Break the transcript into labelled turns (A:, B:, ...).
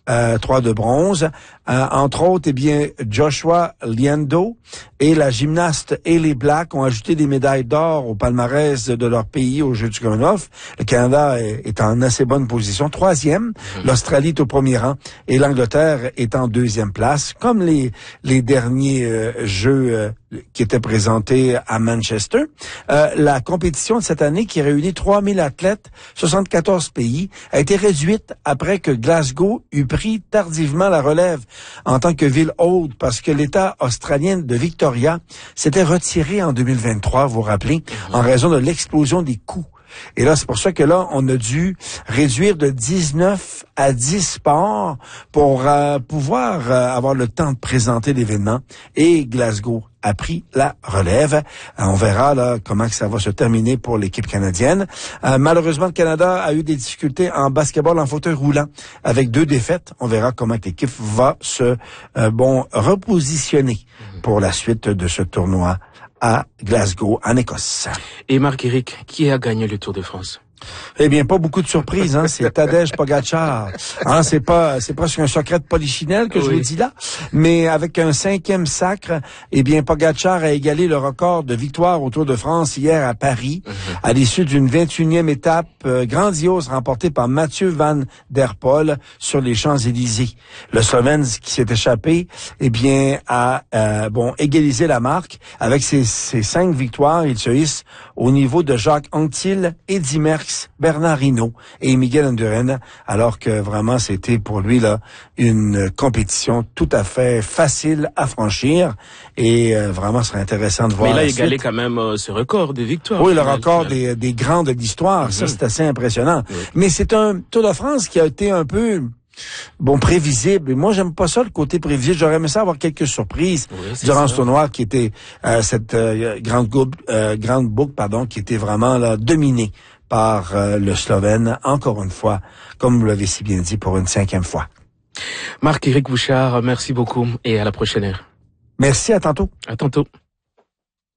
A: 3 de bronze. Entre autres, Joshua Liendo et la gymnaste Hailey Black ont ajouté des médailles d'or au palmarès de leur pays aux Jeux du Commonwealth. Le Canada est en assez bonne position. 3e, l'Australie est au premier rang et l'Angleterre est en 2e place, comme les derniers Jeux qui étaient présentés à Manchester. La compétition de cette année, qui réunit 3000 athlètes, 74 pays, a été réduite après que Glasgow eut pris tardivement la relève en tant que ville hôte, parce que l'État australien de Victoria s'était retiré en 2023, vous vous rappelez, en raison de l'explosion des coûts. Et là, c'est pour ça que là, on a dû réduire de 19 à 10 sports pour pouvoir avoir le temps de présenter l'événement. Et Glasgow a pris la relève. On verra là comment que ça va se terminer pour l'équipe canadienne. Malheureusement, le Canada a eu des difficultés en basketball en fauteuil roulant avec 2 défaites. On verra comment que l'équipe va se repositionner pour la suite de ce tournoi à Glasgow, en Écosse.
B: Et Marc-Éric, qui a gagné le Tour de France?
A: Eh bien, pas beaucoup de surprises, hein. C'est Tadej Pogačar. Hein, c'est presque un secret de polichinelle que je vous dis là. Mais avec un 5e sacre, eh bien, Pogačar a égalé le record de victoire au Tour de France hier à Paris, à l'issue d'une 21e étape grandiose remportée par Mathieu Van Der Poel sur les Champs-Élysées. Le Slovène qui s'est échappé, eh bien, a égalisé la marque. Avec ses 5 victoires, il se hisse au niveau de Jacques Anquetil, Eddy Merckx, Bernard Hinault et Miguel Indurain, alors que vraiment c'était pour lui là une compétition tout à fait facile à franchir et vraiment ce serait intéressant de voir.
B: Mais il a égalé quand même ce record de victoires.
A: Oui, le record des grands de l'histoire, ça c'est assez impressionnant. Oui. Mais c'est un Tour de France qui a été un peu prévisible. Et moi, j'aime pas ça, le côté prévisible. J'aurais aimé ça avoir quelques surprises durant ce tournoi qui était cette grande boucle, qui était vraiment là dominée par le Slovène, encore une fois, comme vous l'avez si bien dit, pour une 5e fois.
B: Marc-Éric Bouchard, merci beaucoup et à la prochaine heure.
A: Merci, à tantôt.
B: À tantôt.